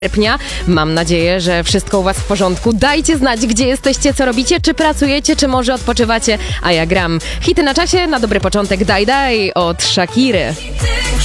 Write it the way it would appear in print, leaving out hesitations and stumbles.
sierpnia. Mam nadzieję, że wszystko u was w porządku. Dajcie znać, gdzie jesteście, co robicie, czy pracujecie, czy może odpoczywacie, a ja gram. Hity na czasie, na dobry początek Daj Daj od Shakiry.